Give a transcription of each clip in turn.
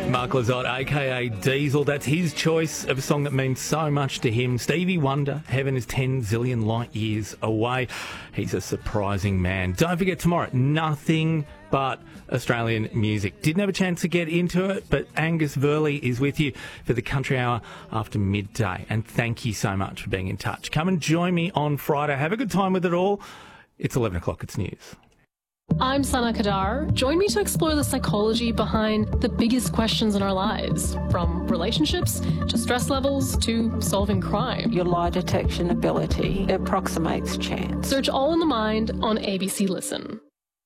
Mark Lizotte, a.k.a. Diesel. That's his choice of a song that means so much to him. Stevie Wonder, Heaven is 10 zillion light years away. He's a surprising man. Don't forget tomorrow, nothing but Australian music. Didn't have a chance to get into it, but Angus Verley is with you for the Country Hour after midday. And thank you so much for being in touch. Come and join me on Friday. Have a good time with it all. It's 11 o'clock. It's news. I'm Sana Kadar. Join me to explore the psychology behind the biggest questions in our lives, from relationships to stress levels to solving crime. Your lie detection ability approximates chance. Search All in the Mind on ABC Listen.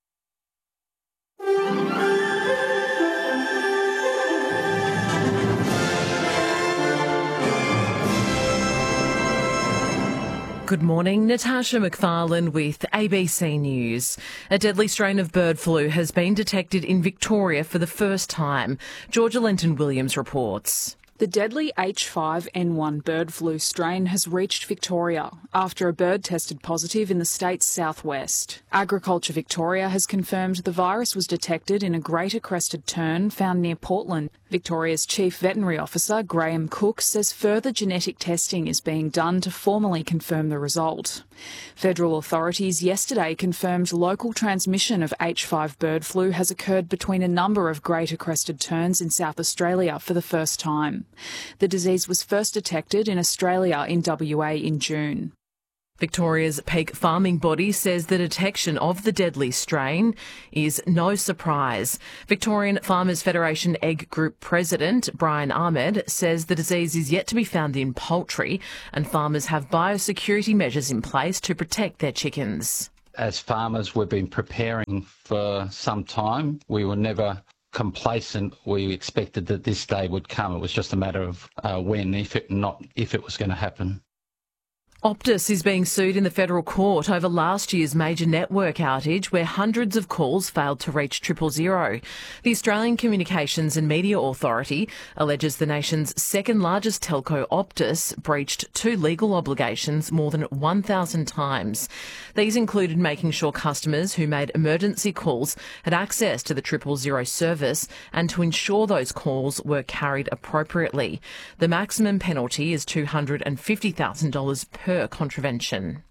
Good morning, Natasha McFarlane with ABC News. A deadly strain of bird flu has been detected in Victoria for the first time. Georgia Lenton-Williams reports. The deadly H5N1 bird flu strain has reached Victoria after a bird tested positive in the state's southwest. Agriculture Victoria has confirmed the virus was detected in a greater crested tern found near Portland. Victoria's Chief Veterinary Officer, Graham Cook, says further genetic testing is being done to formally confirm the result. Federal authorities yesterday confirmed local transmission of H5 bird flu has occurred between a number of greater crested terns in South Australia for the first time. The disease was first detected in Australia in WA in June. Victoria's peak farming body says the detection of the deadly strain is no surprise. Victorian Farmers Federation Egg Group President Brian Ahmed says the disease is yet to be found in poultry and farmers have biosecurity measures in place to protect their chickens. As farmers, we've been preparing for some time. We were never complacent. We expected that this day would come. It was just a matter of when, if it was going to happen. Optus is being sued in the federal court over last year's major network outage where hundreds of calls failed to reach 000. The Australian Communications and Media Authority alleges the nation's second largest telco, Optus, breached two legal obligations more than 1,000 times. These included making sure customers who made emergency calls had access to the 000 service and to ensure those calls were carried appropriately. The maximum penalty is $250,000 per contravention.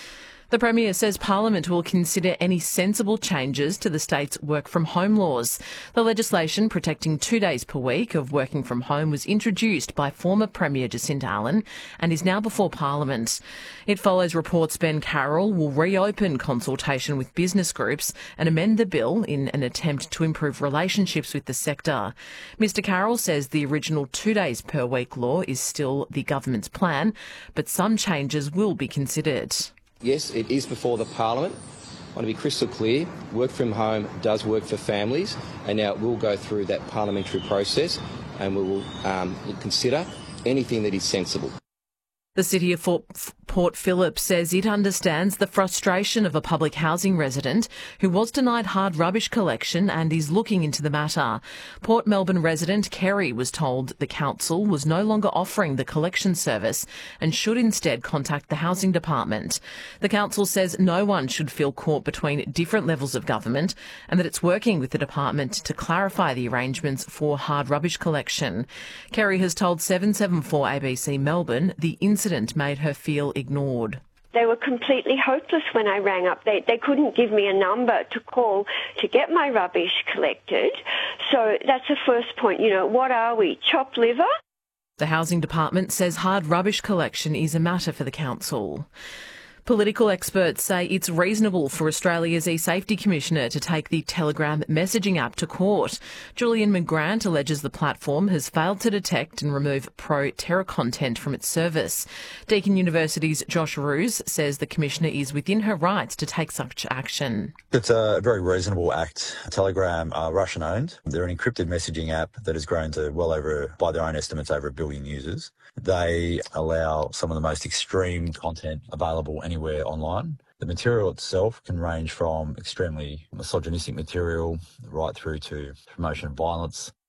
The Premier says Parliament will consider any sensible changes to the state's work-from-home laws. The legislation protecting 2 days per week of working from home was introduced by former Premier Jacinta Allan and is now before Parliament. It follows reports Ben Carroll will reopen consultation with business groups and amend the bill in an attempt to improve relationships with the sector. Mr Carroll says the original 2 days per week law is still the government's plan, but some changes will be considered. Yes, it is before the Parliament. I want to be crystal clear, work from home does work for families, and now it will go through that parliamentary process and we will consider anything that is sensible. The City of Port Phillip says it understands the frustration of a public housing resident who was denied hard rubbish collection and is looking into the matter. Port Melbourne resident Kerry was told the council was no longer offering the collection service and should instead contact the housing department. The council says no one should feel caught between different levels of government and that it's working with the department to clarify the arrangements for hard rubbish collection. Kerry has told 774 ABC Melbourne the incident made her feel ignored. They were completely hopeless when I rang up. They couldn't give me a number to call to get my rubbish collected. So that's the first point. You know, what are we, chopped liver? The Housing Department says hard rubbish collection is a matter for the council. Political experts say it's reasonable for Australia's e-safety commissioner to take the Telegram messaging app to court. Julian McGrant alleges the platform has failed to detect and remove pro-terror content from its service. Deakin University's Josh Roos says the commissioner is within her rights to take such action. It's a very reasonable act. Telegram are Russian-owned. They're an encrypted messaging app that has grown to well over, by their own estimates, over 1 billion users. They allow some of the most extreme content available anywhere online. The material itself can range from extremely misogynistic material right through to promotion of violence.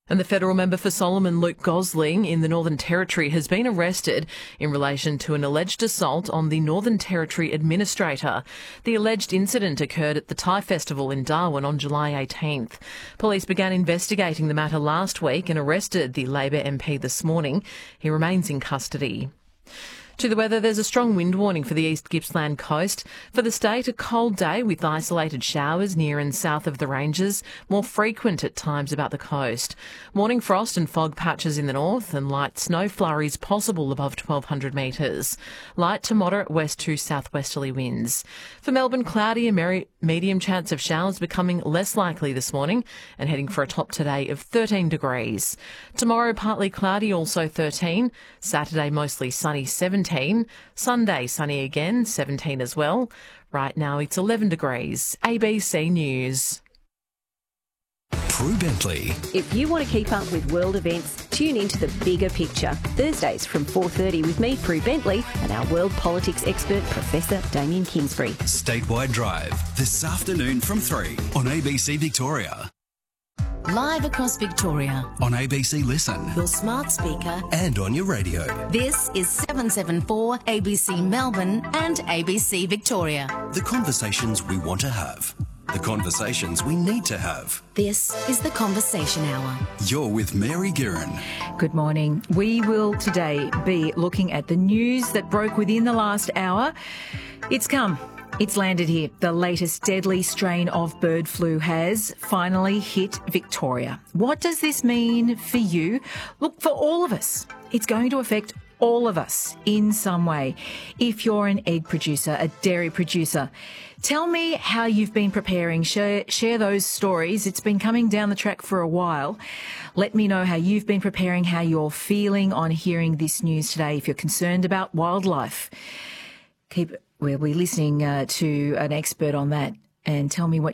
And the federal member for Solomon, Luke Gosling, in the Northern Territory has been arrested in relation to an alleged assault on the Northern Territory Administrator. The alleged incident occurred at the Thai Festival in Darwin on July 18th. Police began investigating the matter last week and arrested the Labor MP this morning. He remains in custody. To the weather, there's a strong wind warning for the East Gippsland coast. For the state, a cold day with isolated showers near and south of the ranges, more frequent at times about the coast. Morning frost and fog patches in the north and light snow flurries possible above 1,200 metres. Light to moderate west to southwesterly winds. For Melbourne, cloudy and medium chance of showers becoming less likely this morning and heading for a top today of 13 degrees. Tomorrow, partly cloudy, also 13. Saturday, mostly sunny, 17. Sunday, sunny again, 17 as well. Right now, it's 11 degrees. ABC News. Prue Bentley. If you want to keep up with world events, tune into The Bigger Picture. Thursdays from 4:30 with me, Prue Bentley, and our world politics expert, Professor Damien Kingsbury. Statewide Drive, this afternoon from 3 on ABC Victoria. Live across Victoria. On ABC Listen. Your smart speaker. And on your radio. This is 774 ABC Melbourne and ABC Victoria. The conversations we want to have. The conversations we need to have. This is the Conversation Hour. You're with Mary Guerin. Good morning. We will today be looking at the news that broke within the last hour. It's come. It's landed here. The latest deadly strain of bird flu has finally hit Victoria. What does this mean for you? Look, for all of us, it's going to affect all of us in some way. If you're an egg producer, a dairy producer, tell me how you've been preparing. Share those stories. It's been coming down the track for a while. Let me know how you've been preparing, how you're feeling on hearing this news today. If you're concerned about wildlife, we'll be listening to an expert on that, and tell me what